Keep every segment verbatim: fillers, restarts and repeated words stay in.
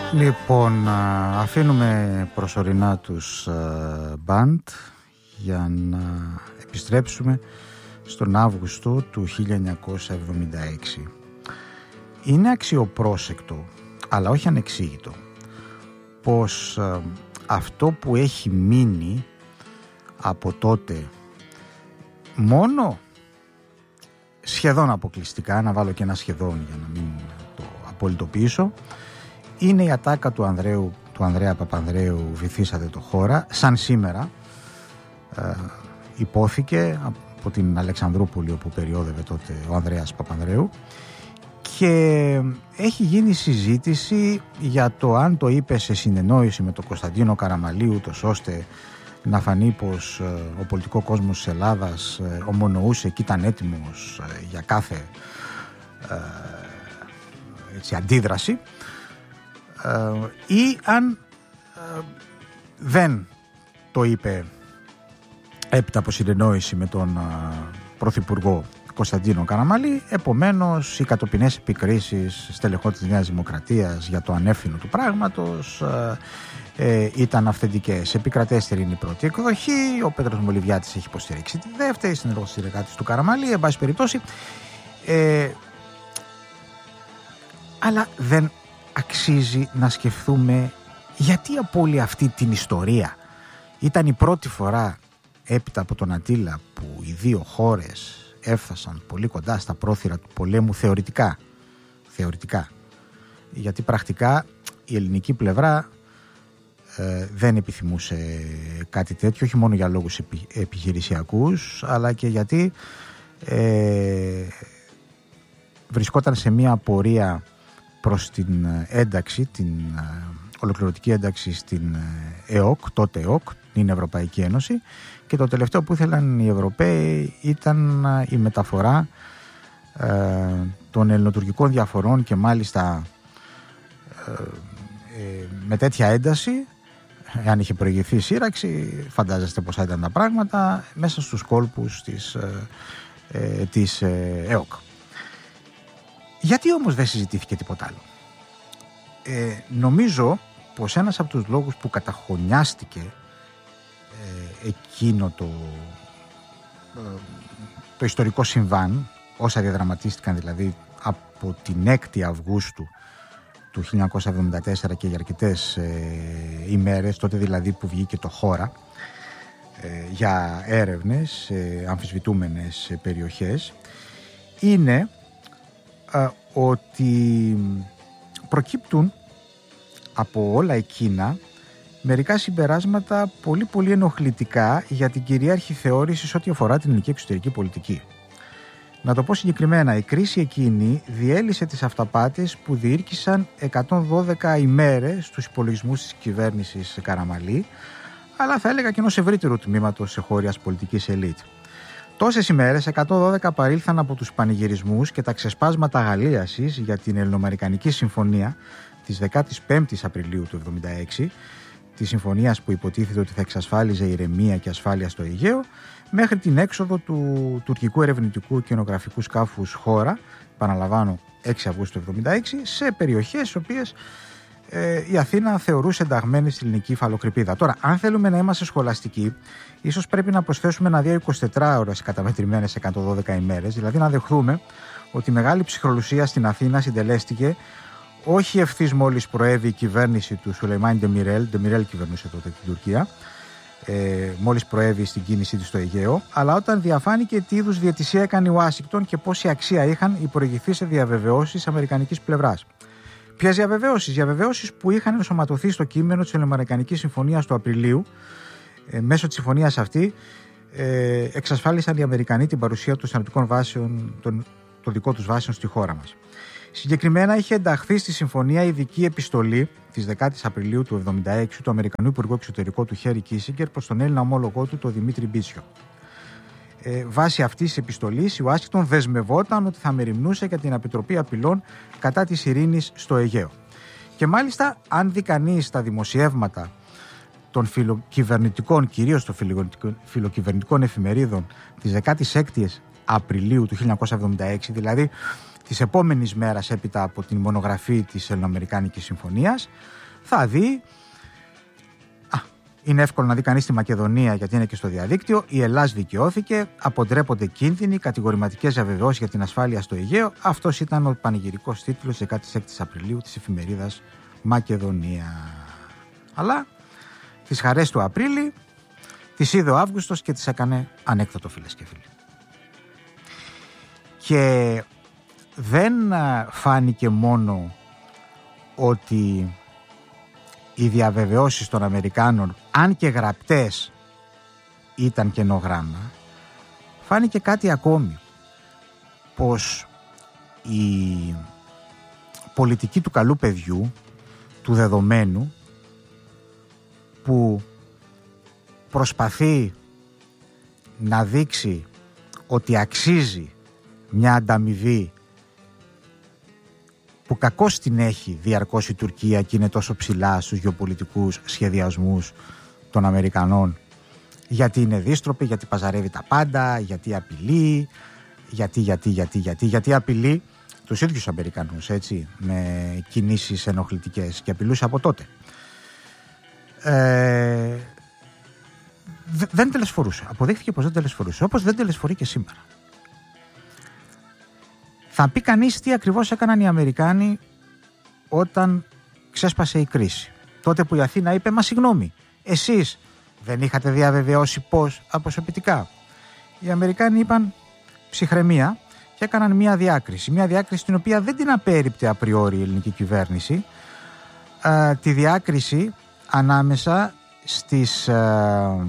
Λοιπόν, αφήνουμε προσωρινά τους μπαντ για να επιστρέψουμε στον Αύγουστο του χίλια εννιακόσια εβδομήντα έξι. Είναι αξιοπρόσεκτο, αλλά όχι ανεξήγητο, πως αυτό που έχει μείνει από τότε μόνο σχεδόν αποκλειστικά, να βάλω και ένα σχεδόν για να μην το απολυτοποιήσω, είναι η ατάκα του, Ανδρέου, του Ανδρέα Παπανδρέου «Βυθίσατε το χώρα», σαν σήμερα ε, υπόθηκε από την Αλεξανδρούπολη, όπου περιόδευε τότε ο Ανδρέας Παπανδρέου, και έχει γίνει συζήτηση για το αν το είπε σε συνεννόηση με τον Κωνσταντίνο Καραμαλή, ούτως ώστε να φανεί πως ε, ο πολιτικό κόσμος της Ελλάδας ε, ομονοούσε και ήταν έτοιμος ε, για κάθε ε, έτσι, αντίδραση, ε, ή αν ε, δεν το είπε έπειτα από συνεννόηση με τον ε, Πρωθυπουργό Κωνσταντίνο Καραμαλή. Επομένως, οι κατοπινές επικρίσεις στελεχών της Νέας Δημοκρατίας για το ανεύθυνο του πράγματος ε, ε, ήταν αυθεντικές. Επικρατέστερη είναι η πρώτη εκδοχή, ο Πέτρος Μολυβιάτης έχει υποστηρίξει τη δεύτερη, συνεργάτης του Καραμαλή, εν πάση περιπτώσει. Ε, αλλά δεν αξίζει να σκεφτούμε γιατί από όλη αυτή την ιστορία ήταν η πρώτη φορά έπειτα από τον Ατήλα που οι δύο χώρες έφτασαν πολύ κοντά στα πρόθυρα του πολέμου, θεωρητικά. Θεωρητικά. Γιατί πρακτικά η ελληνική πλευρά ε, δεν επιθυμούσε κάτι τέτοιο, όχι μόνο για λόγους επι, επιχειρησιακούς, αλλά και γιατί ε, βρισκόταν σε μια πορεία προς την ένταξη, την ε, ολοκληρωτική ένταξη στην ΕΟΚ, τότε ΕΟΚ, την Ευρωπαϊκή Ένωση, και το τελευταίο που ήθελαν οι Ευρωπαίοι ήταν η μεταφορά ε, των ελληνοτουρκικών διαφορών, και μάλιστα ε, ε, με τέτοια ένταση, αν είχε προηγηθεί η σύραξη, φαντάζεστε πόσα ήταν τα πράγματα, μέσα στους κόλπους της, ε, ε, της ε, ΕΟΚ. Γιατί όμως δεν συζητήθηκε τίποτα άλλο? Ε, νομίζω πως ένας από τους λόγους που καταχωνιάστηκε ε, εκείνο το, ε, το ιστορικό συμβάν, όσα διαδραματίστηκαν δηλαδή από την έκτη Αυγούστου του χίλια εννιακόσια εβδομήντα τέσσερα και για αρκετές ε, ημέρες, τότε δηλαδή που βγήκε το Χώρα ε, για έρευνες σε αμφισβητούμενες περιοχές, είναι ε, ότι προκύπτουν από όλα εκείνα μερικά συμπεράσματα πολύ πολύ ενοχλητικά για την κυρίαρχη θεώρηση σε ό,τι αφορά την ελληνική εξωτερική πολιτική. Να το πω συγκεκριμένα, η κρίση εκείνη διέλυσε τις αυταπάτες που διήρκησαν εκατόν δώδεκα ημέρες στους υπολογισμούς της κυβέρνησης Καραμαλή, αλλά θα έλεγα και ενός ευρύτερου τμήματος εγχώριας πολιτικής ελίτ. Τόσες ημέρες, εκατόν δώδεκα, παρήλθαν από τους πανηγυρισμούς και τα ξεσπάσματα αγαλίασης για την Ελληνοαμερικανική Συμφωνία της δεκαπέντε Απριλίου του εβδομήντα έξι, τη συμφωνίας που υποτίθεται ότι θα εξασφάλιζε ηρεμία και ασφάλεια στο Αιγαίο, μέχρι την έξοδο του τουρκικού ερευνητικού και ενογραφικού σκάφους Χώρα, επαναλαμβάνω έξι Αυγούστου του εβδομήντα έξι, σε περιοχές στις οποίες ε, η Αθήνα θεωρούσε ενταγμένη στην ελληνική υφαλοκρηπίδα. Τώρα, αν θέλουμε να είμαστε σχολαστικοί, ίσως πρέπει να προσθέσουμε ένα δύο εικοσιτετράωρες καταμετρημένες εκατόν δώδεκα ημέρες, δηλαδή να δεχθούμε ότι η μεγάλη ψυχρολουσία στην Αθήνα συντελέστηκε όχι ευθύς μόλις προέβη η κυβέρνηση του Σουλεϊμάν Ντεμιρέλ, Ντεμιρέλ κυβερνούσε τότε την Τουρκία, ε, μόλις προέβη στην κίνησή της στο Αιγαίο, αλλά όταν διαφάνηκε τι είδους διαιτησία έκανε η Ουάσιγκτον και πόση αξία είχαν οι προηγηθείς διαβεβαιώσεις αμερικανικής πλευράς. Ποιες διαβεβαιώσεις? Διαβεβαιώσεις που είχαν ενσωματωθεί στο κείμενο της Ελληνοαμερικανικής Συμφωνίας του Απριλίου. Ε, μέσω της συμφωνίας αυτή ε, εξασφάλισαν οι Αμερικανοί την παρουσία των στρατιωτικών βάσεων, των, των δικών τους βάσεων στη χώρα μας. Συγκεκριμένα είχε ενταχθεί στη συμφωνία ειδική επιστολή της δέκατης Απριλίου του εβδομήντα έξι του Αμερικανού Υπουργού Εξωτερικού του Χέρι Κίσιγκερ προς τον Έλληνα ομόλογό του, τον Δημήτρη Μπίτσιο. Ε, βάσει αυτής της επιστολής, η Ουάσιγκτον δεσμευόταν ότι θα μεριμνούσε για την επιτροπή απειλών κατά της ειρήνης στο Αιγαίο. Και μάλιστα, αν δει κανείς τα δημοσιεύματα των φιλοκυβερνητικών, κυρίως των φιλοκυβερνητικών εφημερίδων της δεκάτης έκτης Απριλίου του χίλια εννιακόσια εβδομήντα έξι, δηλαδή της επόμενης μέρας έπειτα από την μονογραφή της Ελληνοαμερικάνικης Συμφωνίας θα δει, α, είναι εύκολο να δει κανείς τη Μακεδονία γιατί είναι και στο διαδίκτυο, η Ελλάς δικαιώθηκε, αποτρέπονται κίνδυνοι, κατηγορηματικές διαβεβαιώσεις για την ασφάλεια στο Αιγαίο. Αυτός ήταν ο πανηγυρικός τίτλος δεκαέξι Απριλίου της εφημερίδας Μακεδονία. Αλλά τις χαρές του Απρίλη τις είδε ο Αύγουστος και τις έκανε ανέκδοτο, φίλες και φίλοι. Και δεν φάνηκε μόνο ότι οι διαβεβαιώσεις των Αμερικάνων, αν και γραπτές, ήταν κενογράμμα, φάνηκε κάτι ακόμη, πως η πολιτική του καλού παιδιού, του δεδομένου, που προσπαθεί να δείξει ότι αξίζει μια ανταμοιβή που κακώς την έχει διαρκώς η Τουρκία και είναι τόσο ψηλά στους γεωπολιτικούς σχεδιασμούς των Αμερικανών, γιατί είναι δίστροπη, γιατί παζαρεύει τα πάντα, γιατί απειλεί, γιατί, γιατί, γιατί, γιατί, γιατί απειλεί τους ίδιους Αμερικανούς, έτσι, με κινήσεις ενοχλητικές, και απειλούσε από τότε. Ε, δεν τελεσφορούσε. Αποδείχθηκε πως δεν τελεσφορούσε, όπως δεν τελεσφορεί και σήμερα. Θα πει κανείς τι ακριβώς έκαναν οι Αμερικάνοι όταν ξέσπασε η κρίση. Τότε που η Αθήνα είπε, μα συγγνώμη, εσείς δεν είχατε διαβεβαιώσει πώς αποσωπητικά? Οι Αμερικάνοι είπαν ψυχραιμία και έκαναν μια διάκριση. Μια διάκριση την οποία δεν την απέρριπτε απριόρι η ελληνική κυβέρνηση. Ε, τη διάκριση ανάμεσα στις ε,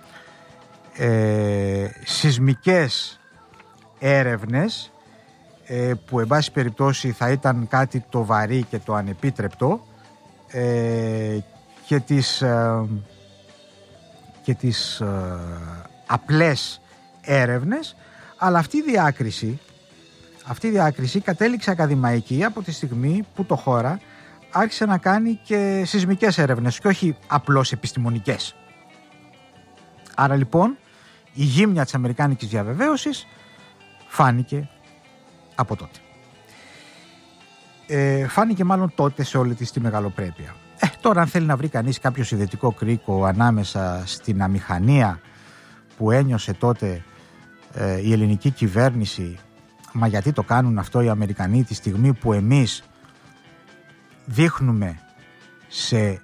ε, σεισμικές έρευνες, ε, που εν πάση περιπτώσει θα ήταν κάτι το βαρύ και το ανεπίτρεπτο, ε, και τις, ε, και τις ε, απλές έρευνες, αλλά αυτή η διάκριση, αυτή η διάκριση κατέληξε ακαδημαϊκή από τη στιγμή που το χώρα άρχισε να κάνει και σεισμικές έρευνες και όχι απλώς επιστημονικές. Άρα λοιπόν η γύμνια της αμερικάνικης διαβεβαίωσης φάνηκε από τότε. Ε, φάνηκε μάλλον τότε σε όλη της τη μεγαλοπρέπεια. Ε, τώρα αν θέλει να βρει κανείς κάποιο συνδετικό κρίκο ανάμεσα στην αμηχανία που ένιωσε τότε ε, η ελληνική κυβέρνηση, μα γιατί το κάνουν αυτό οι Αμερικανοί τη στιγμή που εμείς δείχνουμε σε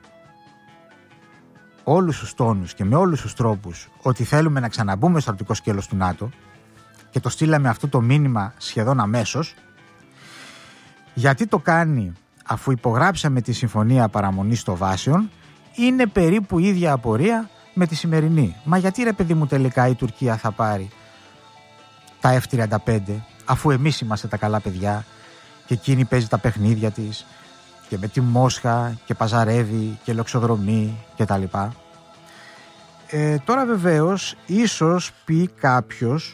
όλους τους τόνους και με όλους τους τρόπους ότι θέλουμε να ξαναμπούμε στο στρατιωτικό σκέλος του ΝΑΤΟ, και το στείλαμε αυτό το μήνυμα σχεδόν αμέσως. Γιατί το κάνει αφού υπογράψαμε τη συμφωνία παραμονής των βάσεων? Είναι περίπου η ίδια απορία με τη σημερινή. Μα γιατί ρε παιδί μου τελικά η Τουρκία θα πάρει τα εφ τριάντα πέντε αφού εμείς είμαστε τα καλά παιδιά και εκείνη παίζει τα παιχνίδια της και με τη Μόσχα και παζαρεύει και λοξοδρομεί και τα λοιπά. Ε, τώρα βεβαίως ίσως πει κάποιος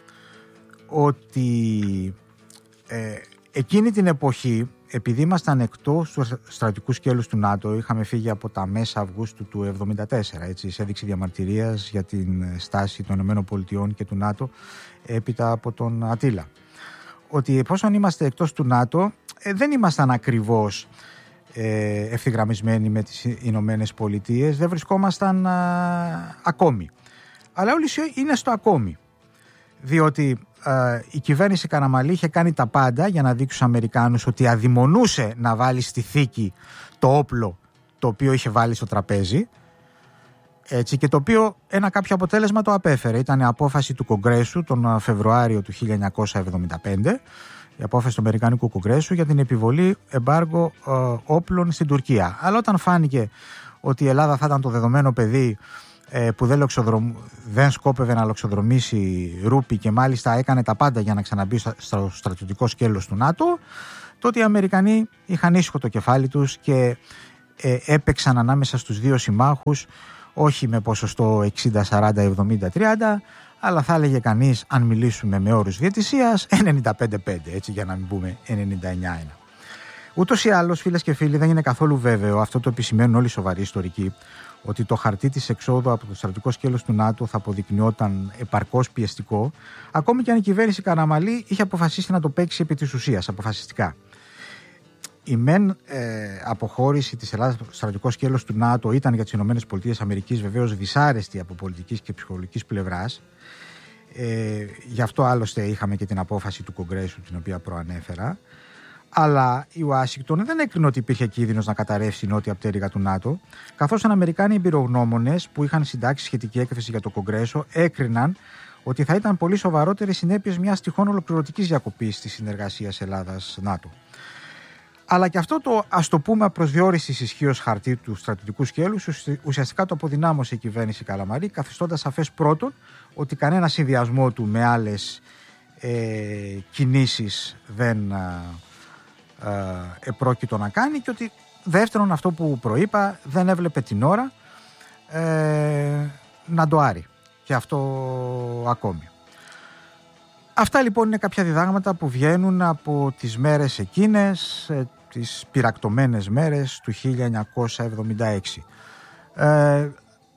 ότι ε, εκείνη την εποχή, επειδή ήμασταν εκτός του στρατιωτικού σκέλους του ΝΑΤΟ, είχαμε φύγει από τα μέσα Αυγούστου του εβδομήντα τέσσερα, έτσι, σε έδειξη διαμαρτυρίας για την στάση των ΗΠΑ και του ΝΑΤΟ έπειτα από τον Ατήλα. Ότι εφόσον είμαστε εκτός του ΝΑΤΟ, ε, δεν ήμασταν ακριβώς ε, ευθυγραμμισμένοι με τις Ηνωμένες Πολιτείες, δεν βρισκόμασταν α, ακόμη. Αλλά όλοι είναι στο ακόμη. Διότι ε, η κυβέρνηση Καραμανλή είχε κάνει τα πάντα για να δείξει στους Αμερικάνους ότι αδειμονούσε να βάλει στη θήκη το όπλο το οποίο είχε βάλει στο τραπέζι, έτσι, και το οποίο ένα κάποιο αποτέλεσμα το απέφερε. Ήταν η απόφαση του Κογκρέσου τον Φεβρουάριο του χίλια εννιακόσια εβδομήντα πέντε, η απόφαση του Αμερικανικού Κογκρέσου για την επιβολή εμπάργο ε, όπλων στην Τουρκία. Αλλά όταν φάνηκε ότι η Ελλάδα θα ήταν το δεδομένο παιδί που δεν, λοξοδρομ... δεν σκόπευε να λοξοδρομήσει ρούπι και μάλιστα έκανε τα πάντα για να ξαναμπεί στο στρατιωτικό σκέλος του ΝΑΤΟ, τότε οι Αμερικανοί είχαν ήσυχο το κεφάλι τους και ε, έπαιξαν ανάμεσα στους δύο συμμάχους, όχι με ποσοστό εξήντα σαράντα εβδομήντα τριάντα, αλλά θα έλεγε κανείς, αν μιλήσουμε με όρους διαιτησίας, ενενήντα πέντε πέντε, έτσι, για να μην πούμε ενενήντα εννιά ένα. Ούτως ή άλλως, φίλες και φίλοι, δεν είναι καθόλου βέβαιο, αυτό το επισημαίνουν όλοι οι σοβαροί ιστορικοί, ότι το χαρτί της εξόδου από το στρατιωτικό σκέλος του ΝΑΤΟ θα αποδεικνυόταν επαρκώς πιεστικό, ακόμη και αν η κυβέρνηση Καραμανλή είχε αποφασίσει να το παίξει επί της ουσίας, αποφασιστικά. Η μεν ε, αποχώρηση της Ελλάδας από το στρατιωτικό σκέλος του ΝΑΤΟ ήταν για τις ΗΠΑ βεβαίως δυσάρεστη από πολιτικής και ψυχολογικής πλευράς. Ε, γι' αυτό άλλωστε είχαμε και την απόφαση του Κογκρέσου, την οποία προανέφερα. Αλλά η Ουάσιγκτον δεν έκρινε ότι υπήρχε κίνδυνος να καταρρεύσει η νότια πτέρυγα του ΝΑΤΟ, καθώς οι Αμερικάνοι εμπειρογνώμονες που είχαν συντάξει σχετική έκθεση για το Κογκρέσο έκριναν ότι θα ήταν πολύ σοβαρότερες συνέπειες μιας τυχόν ολοκληρωτικής διακοπής της συνεργασίας Ελλάδα-ΝΑΤΟ. Αλλά και αυτό το, ας το πούμε, προσδιορίσης ισχύως χαρτί του στρατιωτικού σκέλους ουσιαστικά το αποδυνάμωσε η κυβέρνηση Καλαμαρή, καθιστώντας σαφές πρώτον ότι κανένα συνδυασμό του με άλλες ε, κινήσεις δεν ε, ε, επρόκειτο να κάνει, και ότι δεύτερον, αυτό που προείπα, δεν έβλεπε την ώρα ε, να το άρει. Και αυτό ακόμη. Αυτά λοιπόν είναι κάποια διδάγματα που βγαίνουν από τις μέρες εκείνες, τις πυρακτωμένες μέρες του χίλια εννιακόσια εβδομήντα έξι. Ε,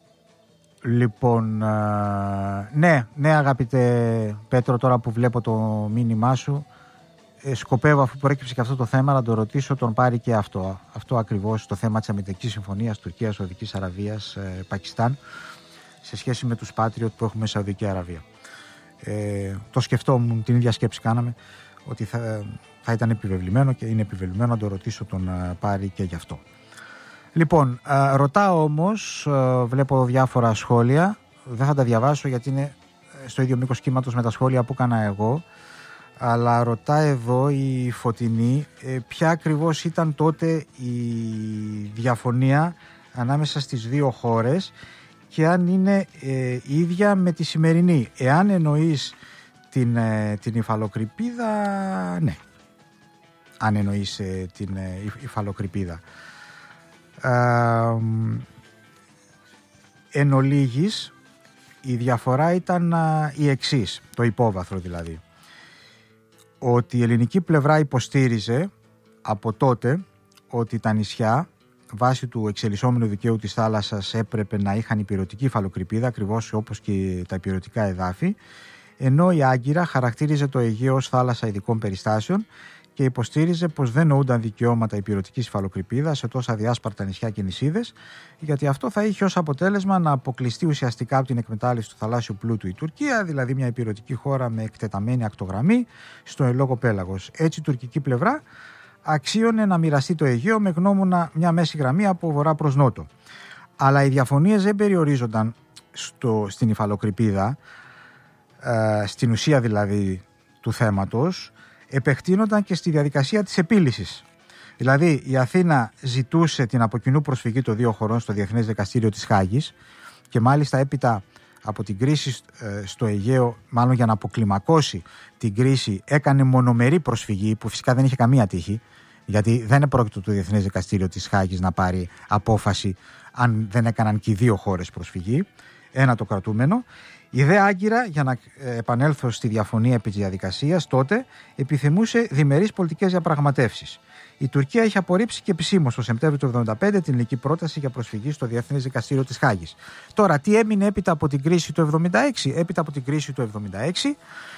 λοιπόν, ε, ναι, ναι αγαπητέ Πέτρο, τώρα που βλέπω το μήνυμά σου, ε, σκοπεύω, αφού προέκυψε και αυτό το θέμα, να το ρωτήσω τον Πάρη και αυτό. Αυτό ακριβώς, το θέμα της αμυντικής συμφωνίας Τουρκίας, Σαουδικής Αραβίας, ε, Πακιστάν, σε σχέση με τους Patriot που έχουμε Σαουδική Αραβία. Ε, το σκεφτόμουν, την ίδια σκέψη κάναμε, ότι θα, θα ήταν επιβεβλημένο και είναι επιβεβλημένο να το ρωτήσω τον uh, Πάρη και γι' αυτό. Λοιπόν, uh, ρωτάω όμως, uh, βλέπω διάφορα σχόλια, δεν θα τα διαβάσω γιατί είναι στο ίδιο μήκος κύματος με τα σχόλια που έκανα εγώ, αλλά ρωτά εδώ η Φωτεινή ε, ποια ακριβώς ήταν τότε η διαφωνία ανάμεσα στις δύο χώρες και αν είναι ε, ίδια με τη σημερινή. Εάν εννοείς την, ε, την υφαλοκρηπίδα, ναι. Αν εννοείς ε, την ε, υφαλοκρηπίδα. Ε, εν ολίγης, η διαφορά ήταν α, η εξής, το υπόβαθρο δηλαδή. Ότι η ελληνική πλευρά υποστήριζε από τότε ότι τα νησιά, βάσει του εξελισσόμενου δικαίου της θάλασσας, έπρεπε να είχαν υπηρετική υφαλοκρηπίδα, ακριβώς όπως και τα υπηρετικά εδάφη, ενώ η Άγκυρα χαρακτήριζε το Αιγαίο ως θάλασσα ειδικών περιστάσεων και υποστήριζε πως δεν νοούνταν δικαιώματα υπηρετικής υφαλοκρηπίδας σε τόσα διάσπαρτα νησιά και νησίδες, γιατί αυτό θα είχε ως αποτέλεσμα να αποκλειστεί ουσιαστικά από την εκμετάλλευση του θαλάσσιου πλούτου η Τουρκία, δηλαδή μια υπηρετική χώρα με εκτεταμένη ακτογραμμή στο ελόγω πέλαγος. Έτσι η τουρκική πλευρά αξίωνε να μοιραστεί το Αιγαίο με γνώμονα μια μέση γραμμή από βορρά προς νότο. Αλλά οι διαφωνίες δεν περιορίζονταν στο, στην υφαλοκρηπίδα, ε, στην ουσία δηλαδή του θέματος, επεκτείνονταν και στη διαδικασία της επίλυσης. Δηλαδή η Αθήνα ζητούσε την αποκοινού προσφυγή των δύο χωρών στο Διεθνές Δικαστήριο της Χάγης και μάλιστα έπειτα από την κρίση στο Αιγαίο, μάλλον για να αποκλιμακώσει την κρίση, έκανε μονομερή προσφυγή που φυσικά δεν είχε καμία τύχη, γιατί δεν επρόκειτο το Διεθνές Δικαστήριο της Χάγης να πάρει απόφαση αν δεν έκαναν και οι δύο χώρες προσφυγή. Ένα το κρατούμενο. Η δε Άγκυρα, για να επανέλθω στη διαφωνία επί της διαδικασίας, τότε επιθυμούσε διμερείς πολιτικές διαπραγματεύσεις. Η Τουρκία είχε απορρίψει και επισήμως το Σεπτέμβριο του χίλια εννιακόσια εβδομήντα πέντε την ελληνική πρόταση για προσφυγή στο Διεθνές Δικαστήριο της Χάγης. Τώρα, τι έμεινε έπειτα από την κρίση του εβδομήντα έξι? Έπειτα από την κρίση του εβδομήντα έξι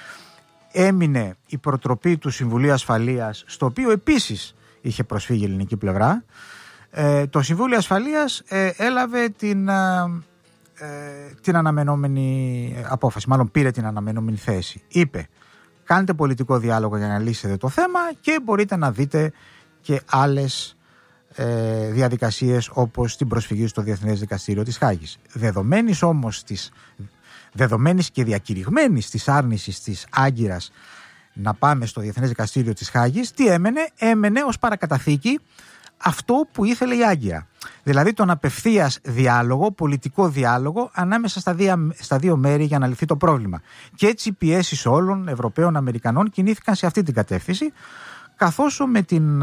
έμεινε η προτροπή του Συμβουλίου Ασφαλείας, στο οποίο επίσης είχε προσφύγει η ελληνική πλευρά. Ε, το Συμβούλιο Ασφαλείας ε, έλαβε την, ε, την αναμενόμενη απόφαση, μάλλον πήρε την αναμενόμενη θέση. Είπε, κάντε πολιτικό διάλογο για να λύσετε το θέμα και μπορείτε να δείτε και άλλες ε, διαδικασίες όπως την προσφυγή στο Διεθνές Δικαστήριο της Χάγης. Δεδομένης όμως της, δεδομένης και διακηρυγμένης της άρνησης της Άγκυρας να πάμε στο Διεθνές Δικαστήριο της Χάγης, τι έμενε? Έμενε ως παρακαταθήκη αυτό που ήθελε η Άγκυρα. Δηλαδή τον απευθείας διάλογο, πολιτικό διάλογο ανάμεσα στα δύο, στα δύο μέρη για να λυθεί το πρόβλημα. Και έτσι οι πιέσεις όλων Ευρωπαίων, Αμερικανών κινήθηκαν σε αυτή την κατεύθυνση, καθώς με την,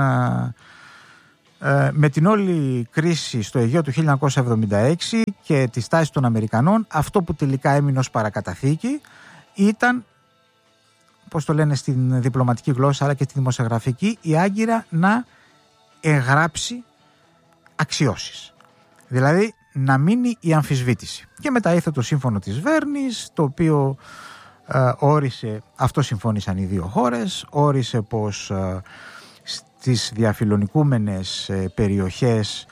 με την όλη κρίση στο Αιγαίο του χίλια εννιακόσια εβδομήντα έξι και τη στάση των Αμερικανών, αυτό που τελικά έμεινε ως παρακαταθήκη ήταν, πώς το λένε στην διπλωματική γλώσσα αλλά και στη δημοσιογραφική, η Άγκυρα να εγγράψει αξιώσεις. Δηλαδή να μείνει η αμφισβήτηση. Και μετά ήρθε το σύμφωνο της Βέρνης, το οποίο ε, όρισε, αυτό συμφώνησαν οι δύο χώρες, όρισε πως ε, στις διαφιλονικούμενες ε, περιοχές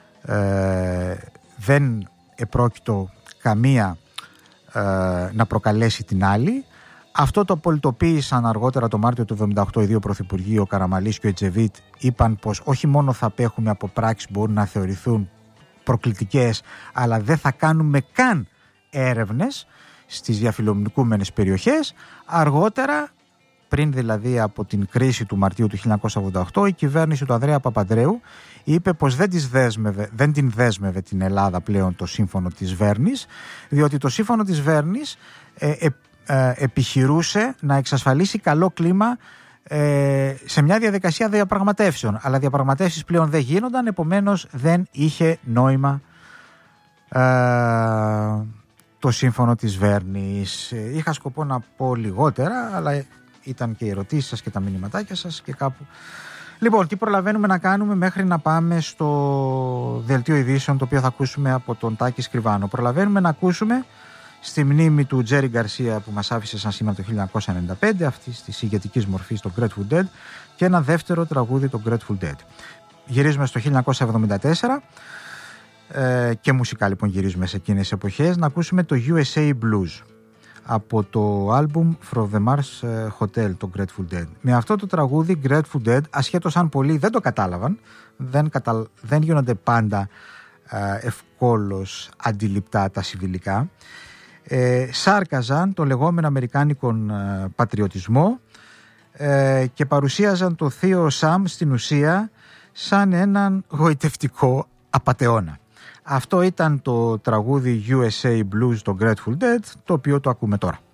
ε, δεν επρόκειτο καμία ε, να προκαλέσει την άλλη. Αυτό το πολιτοποίησαν αργότερα το Μάρτιο του εβδομήντα οκτώ οι δύο πρωθυπουργοί, ο Καραμαλής και ο Ετζεβίτ, είπαν πως όχι μόνο θα απέχουμε από πράξεις που μπορούν να θεωρηθούν προκλητικές, αλλά δεν θα κάνουμε καν έρευνες στις διαφιλονικούμενες περιοχές. Αργότερα, πριν δηλαδή από την κρίση του Μαρτίου του χίλια εννιακόσια ογδόντα οκτώ, η κυβέρνηση του Ανδρέα Παπανδρέου είπε πως δεν, της δέσμευε, δεν την δέσμευε την Ελλάδα πλέον το σύμφωνο της Βέρνης, διότι το σύμφωνο της Βέρνης ε, ε, ε, επιχειρούσε να εξασφαλίσει καλό κλίμα ε, σε μια διαδικασία διαπραγματεύσεων. Αλλά διαπραγματεύσεις πλέον δεν γίνονταν, επομένως δεν είχε νόημα ε, το σύμφωνο της Βέρνης. Είχα σκοπό να πω λιγότερα, αλλά ήταν και οι ερωτήσεις σας και τα μηνυματάκια σας και κάπου. Λοιπόν, τι προλαβαίνουμε να κάνουμε μέχρι να πάμε στο δελτίο ειδήσεων, το οποίο θα ακούσουμε από τον Τάκη Σκριβάνο. Προλαβαίνουμε να ακούσουμε στη μνήμη του Τζέρι Γκαρσία που μας άφησε σαν σήμερα το χίλια εννιακόσια ενενήντα πέντε, αυτής της ηγετικής μορφής, το Grateful Dead, και ένα δεύτερο τραγούδι, το Grateful Dead. Γυρίζουμε στο χίλια εννιακόσια εβδομήντα τέσσερα ε, και μουσικά λοιπόν γυρίζουμε σε εκείνες τις εποχές, να ακούσουμε το γιου ες έι Blues από το άλμπουμ From the Mars Hotel, το Grateful Dead. Με αυτό το τραγούδι Grateful Dead, ασχέτως αν πολλοί δεν το κατάλαβαν, δεν, κατα... δεν γίνονται πάντα ε, ευκόλως αντιληπτά τα συμβιλικά, ε, σάρκαζαν το λεγόμενο αμερικάνικον ε, πατριωτισμό ε, και παρουσίαζαν το θείο Σαμ στην ουσία σαν έναν γοητευτικό απατεώνα. Αυτό ήταν το τραγούδι γιου ες έι Blues, το Grateful Dead, το οποίο το ακούμε τώρα.